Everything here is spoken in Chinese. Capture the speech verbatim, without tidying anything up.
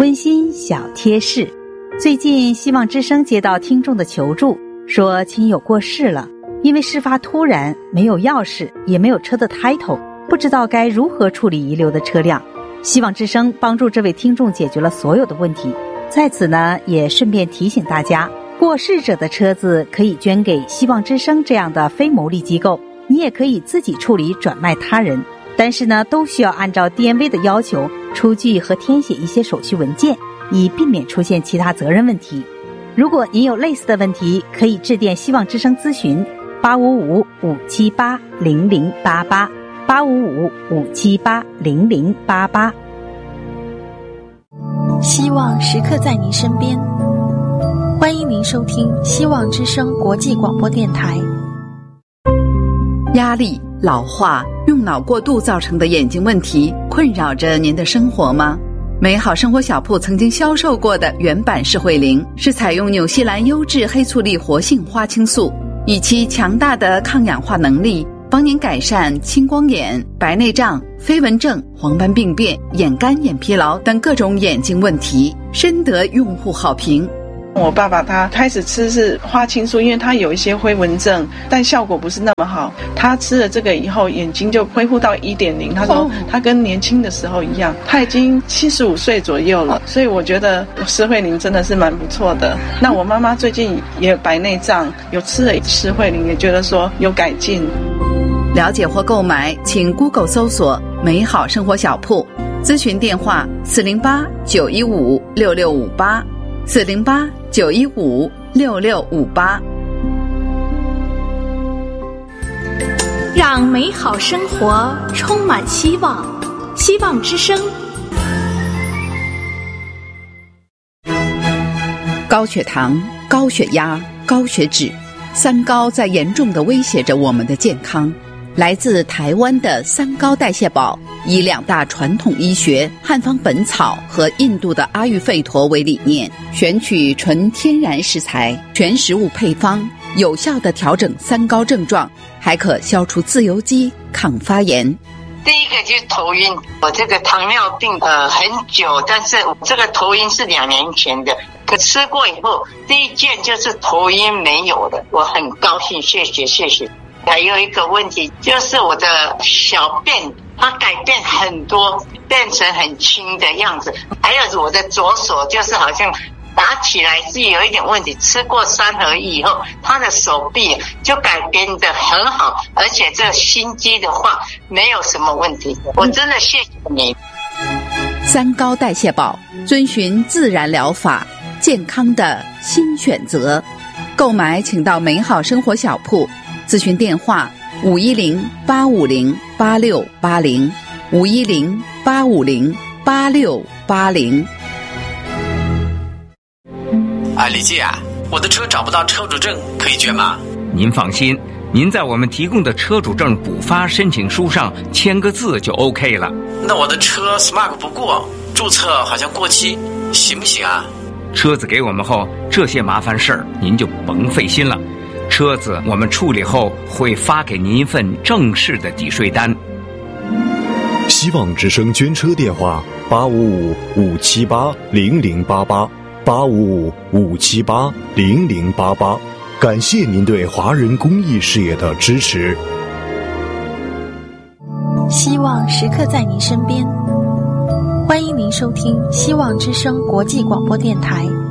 温馨小贴士。最近希望之声接到听众的求助，说亲友过世了，因为事发突然，没有钥匙，也没有车的 title， 不知道该如何处理遗留的车辆。希望之声帮助这位听众解决了所有的问题。在此呢，也顺便提醒大家，过世者的车子可以捐给希望之声这样的非牟利机构，你也可以自己处理转卖他人，但是呢，都需要按照 D N V 的要求出具和填写一些手续文件，以避免出现其他责任问题。如果您有类似的问题，可以致电希望之声咨询八五五五七八零零八八八五五五七八零零八八。 希望时刻在您身边，欢迎您收听希望之声国际广播电台。 压力、老化、用脑过度造成的眼睛问题困扰着您的生活吗？美好生活小铺曾经销售过的原版视慧灵是采用纽西兰优质黑醋栗活性花青素，以其强大的抗氧化能力，帮您改善青光眼、白内障、飞蚊症、黄斑病变、眼干眼疲劳等各种眼睛问题，深得用户好评。 我爸爸他开始吃是花青素，因为他有一些灰蚊症，但效果不是那么好。他吃了这个以后，眼睛就恢复到 一点零， 他说他跟年轻的时候一样。他已经七十五岁左右了，所以我觉得视慧灵真的是蛮不错的。那我妈妈最近也有白内障，有吃了视慧灵，也觉得说有改进。 了解或购买请 Google 搜索美好生活小铺，咨询电话四零八九一五六六五八四零八九一五六六五八。 让美好生活充满希望，希望之声。 高血糖、高血压、高血脂，三高在严重地威胁着我们的健康。来自台湾的三高代谢宝，以两大传统医学汉方本草和印度的阿育吠陀为理念，选取纯天然食材，全食物配方，有效地调整三高症状，还可消除自由基、抗发炎。 第一个就是头晕，我这个糖尿病呃很久，但是我这个头晕是两年前的，可吃过以后，第一件就是头晕没有了，我很高兴，谢谢谢谢。还有一个问题就是我的小便它改变很多，变成很轻的样子，还有我的左手就是好像打起来是有一点问题，吃过三合一以后，他的手臂就改变得很好，而且这心肌的话没有什么问题，我真的谢谢你。 三高代谢宝，遵循自然疗法，健康的新选择。购买请到美好生活小铺，咨询电话五一零八五零八六八零五一零八五零八六八零。 哎，李记啊，我的车找不到车主证，可以捐吗？ 您放心，您在我们提供的车主证补发申请书上签个字就 OK 了。 那我的车 Smart 不过，注册好像过期，行不行啊？ 车子给我们后，这些麻烦事儿您就甭费心了。车子我们处理后会发给您一份正式的抵税单。 希望之声捐车电话八五五五七八零零八八八五五五七八零零八八。感谢您对华人公益事业的支持。 希望时刻在您身边，欢迎您收听希望之声国际广播电台。